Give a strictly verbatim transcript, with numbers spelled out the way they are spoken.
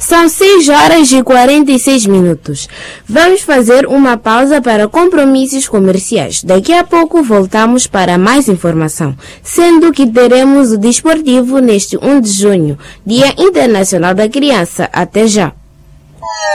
São seis horas e quarenta e seis minutos. Vamos fazer uma pausa para compromissos comerciais. Daqui a pouco voltamos para mais informação, sendo que teremos o desportivo neste um de junho, Dia Internacional da Criança. Até já!